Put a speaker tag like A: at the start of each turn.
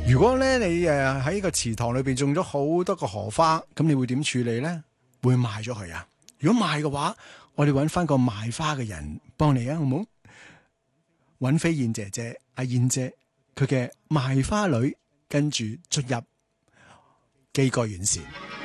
A: 如果咧你喺個池塘裏邊種咗好多個荷花，咁你會點處理咧？會賣咗佢啊？如果賣嘅話，我哋揾翻個賣花嘅人幫你啊，好唔好？揾飛燕姐姐阿燕姐，佢嘅賣花女，跟住進入寄個完善。